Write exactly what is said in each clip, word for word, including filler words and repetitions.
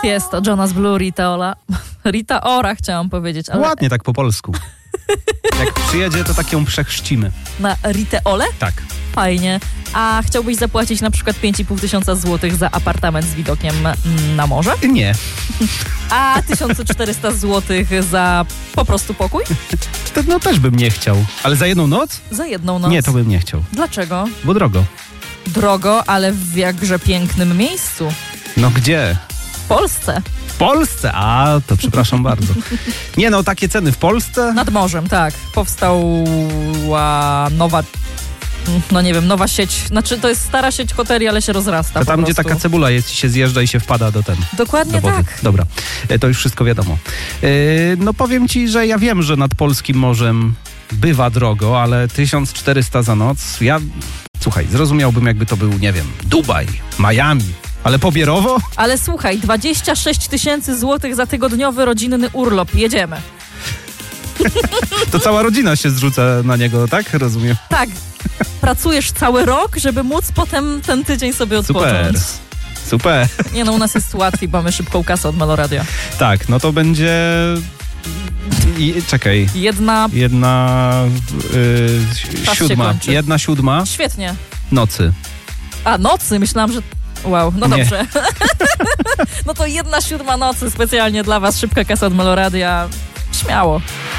Tiesto, Jonas Blue, Rita Ora. Rita Ora chciałam powiedzieć, ale... Ładnie tak po polsku. Jak przyjedzie, to tak ją przechrzcimy. Na Ritę Ole? Tak. Fajnie. A chciałbyś zapłacić na przykład pięć i pół tysiąca złotych za apartament z widokiem na morze? Nie. A tysiąc czterysta złotych za po prostu pokój? To, no też bym nie chciał. Ale za jedną noc? Za jedną noc. Nie, to bym nie chciał. Dlaczego? Bo drogo. Drogo, ale w jakże pięknym miejscu. No gdzie? W Polsce. W Polsce? A, to przepraszam bardzo. Nie no, takie ceny w Polsce? Nad morzem, tak. Powstała nowa, no nie wiem, nowa sieć. Znaczy to jest stara sieć hoteli, ale się rozrasta. To tam, po gdzie prostu. taka cebula jest i się zjeżdża i się wpada do ten. Dokładnie do wody. tak. Dobra, e, to już wszystko wiadomo. E, no powiem ci, że ja wiem, że nad polskim morzem bywa drogo, ale tysiąc czterysta za noc, ja, słuchaj, zrozumiałbym, jakby to był, nie wiem, Dubaj, Miami, ale pobierowo? Ale słuchaj, dwadzieścia sześć tysięcy złotych za tygodniowy rodzinny urlop. Jedziemy. To cała rodzina się zrzuca na niego, tak? Rozumiem. Tak. Pracujesz cały rok, żeby móc potem ten tydzień sobie odpocząć. Super. Super. Nie no, u nas jest łatwiej, bo mamy szybką kasę od Meloradia. Tak, no to będzie... I, czekaj. Jedna... Jedna y, Czas się siódma. kończy. Jedna siódma Świetnie. nocy. A, nocy? Myślałam, że... Wow, no Nie. dobrze. No to jedna siódma nocy specjalnie dla was. Szybka kasa od Meloradia. Śmiało.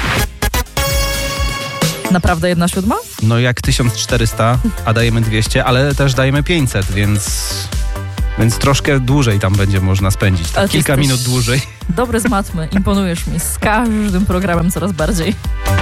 Naprawdę jedna siódma? No jak tysiąc czterysta, a dajemy dwieście, ale też dajemy pięćset, więc... Więc troszkę dłużej tam będzie można spędzić. Tak, Ale ty kilka jesteś minut dłużej. Dobry z matmy. Imponujesz mi. Z każdym programem coraz bardziej.